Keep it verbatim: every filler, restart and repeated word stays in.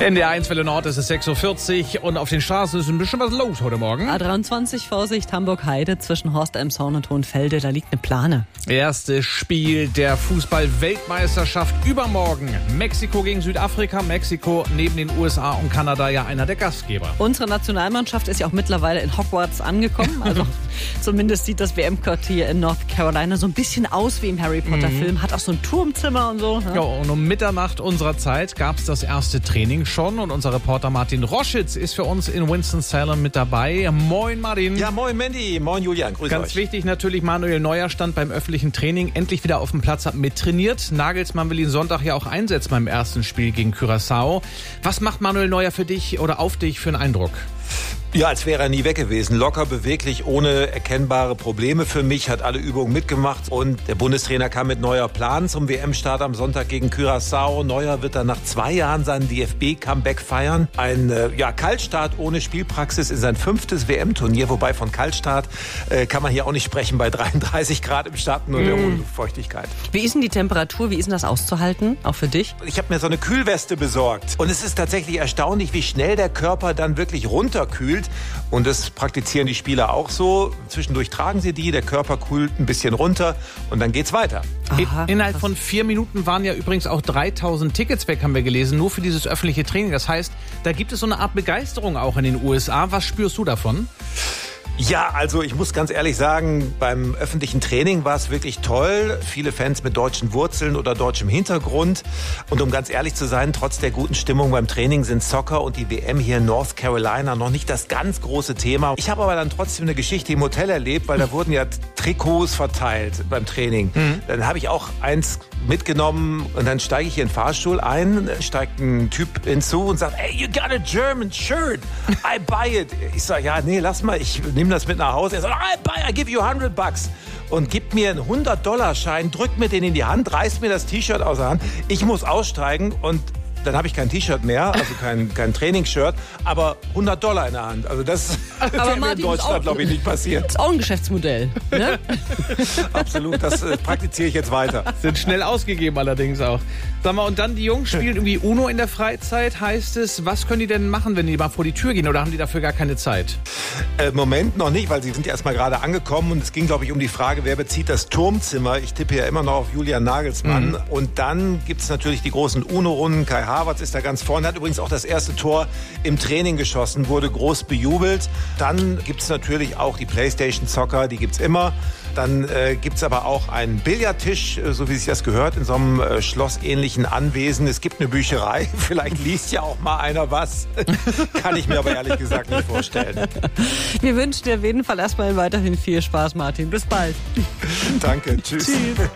N D R eins Welle Nord, es ist sechs Uhr vierzig und auf den Straßen ist ein bisschen was los heute Morgen. A dreiundzwanzig, Vorsicht, Hamburg-Heide zwischen Horst-Elmshorn und Hohenfelde, da liegt eine Plane. Erstes Spiel der Fußball-Weltmeisterschaft übermorgen. Mexiko gegen Südafrika. Mexiko neben den U S A und Kanada ja einer der Gastgeber. Unsere Nationalmannschaft ist ja auch mittlerweile in Hogwarts angekommen. Also zumindest sieht das W M-Quartier in North Carolina so ein bisschen aus wie im Harry Potter-Film. Mhm. Hat auch so ein Turmzimmer und so. Ne? Ja, und um Mitternacht unserer Zeit gab es das erste Training schon. Und unser Reporter Martin Roschitz ist für uns in Winston-Salem mit dabei. Moin Martin. Ja, moin Mandy, moin Julian, grüß Ganz euch. wichtig natürlich, Manuel Neuer stand beim öffentlichen Training endlich wieder auf dem Platz, hat mittrainiert. Nagelsmann will ihn Sonntag ja auch einsetzen beim ersten Spiel gegen Curaçao. Was macht Manuel Neuer für dich oder auf dich für einen Eindruck? Ja, als wäre er nie weg gewesen. Locker, beweglich, ohne erkennbare Probleme für mich, hat alle Übungen mitgemacht. Und der Bundestrainer kam mit neuer Plan zum W M-Start am Sonntag gegen Curaçao. Neuer wird dann nach zwei Jahren seinen D F B-Comeback feiern. Ein äh, ja, Kaltstart ohne Spielpraxis in sein fünftes W M-Turnier. Wobei von Kaltstart äh, kann man hier auch nicht sprechen bei dreiunddreißig Grad im Schatten und mm. der hohen Luftfeuchtigkeit. Wie ist denn die Temperatur? Wie ist denn das auszuhalten? Auch für dich? Ich habe mir so eine Kühlweste besorgt. Und es ist tatsächlich erstaunlich, wie schnell der Körper dann wirklich runterkühlt. Und das praktizieren die Spieler auch so. Zwischendurch tragen sie die, der Körper kühlt ein bisschen runter und dann geht's weiter. Aha, Innerhalb von vier Minuten waren ja übrigens auch dreitausend Tickets weg, haben wir gelesen, nur für dieses öffentliche Training. Das heißt, da gibt es so eine Art Begeisterung auch in den U S A. Was spürst du davon? Ja, also ich muss ganz ehrlich sagen, beim öffentlichen Training war es wirklich toll. Viele Fans mit deutschen Wurzeln oder deutschem Hintergrund. Und um ganz ehrlich zu sein, trotz der guten Stimmung beim Training sind Soccer und die W M hier in North Carolina noch nicht das ganz große Thema. Ich habe aber dann trotzdem eine Geschichte im Hotel erlebt, weil da wurden ja Trikots verteilt beim Training. Mhm. Dann habe ich auch eins mitgenommen und dann steige ich hier in den Fahrstuhl ein, steigt ein Typ hinzu und sagt, hey, you got a German shirt, I buy it. Ich sage, ja, nee, lass mal, ich nehme das mit nach Hause. Er sagt, I buy, I give you hundred bucks. Und gibt mir einen hundert-Dollar-Schein, drückt mir den in die Hand, reißt mir das T-Shirt aus der Hand. Ich muss aussteigen und dann habe ich kein T-Shirt mehr, also kein, kein Trainingsshirt, aber hundert Dollar in der Hand. Also das wäre mir in Deutschland, glaube ich, nicht passiert. Das ist auch ein Geschäftsmodell, ne? Absolut, das äh, praktiziere ich jetzt weiter. Sind schnell ausgegeben allerdings auch. Sag mal, und dann die Jungs spielen irgendwie Uno in der Freizeit, heißt es. Was können die denn machen, wenn die mal vor die Tür gehen oder haben die dafür gar keine Zeit? Im äh, Moment noch nicht, weil sie sind erst mal gerade angekommen und es ging, glaube ich, um die Frage, wer bezieht das Turmzimmer. Ich tippe ja immer noch auf Julian Nagelsmann. Mhm. Und dann gibt es natürlich die großen Uno-Runden. Kai Havertz ist da ganz vorne, hat übrigens auch das erste Tor im Training geschossen, wurde groß bejubelt. Dann gibt es natürlich auch die Playstation Soccer, die gibt's immer. Dann äh, gibt es aber auch einen Billardtisch, äh, so wie sich das gehört, in so einem äh, schlossähnlichen Anwesen. Es gibt eine Bücherei, vielleicht liest ja auch mal einer was. Kann ich mir aber ehrlich gesagt nicht vorstellen. Wir wünschen dir auf jeden Fall erstmal weiterhin viel Spaß, Martin. Bis bald. Danke, tschüss. Tschüss.